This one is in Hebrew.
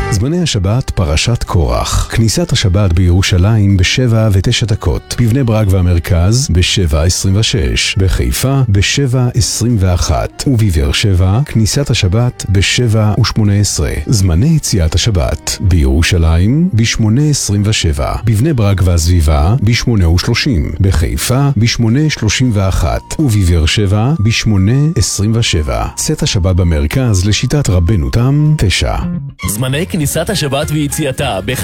זמני השבת פרשת קורח. כניסת השבת בירושלים ב7:09, בבני ברק והמרכז ב7:26, בחיפה ב7:21 ובבאר שבע כניסת השבת ב7:18. זמני יציאת השבת בירושלים ב8:27, בבני ברק והסביבה ב8:30, בחיפה ב8:31 ובבאר שבע ב8:27. צאת השבת במרכז לשיטת רבנו תם 9. זמני כניסת השבת ויציאתה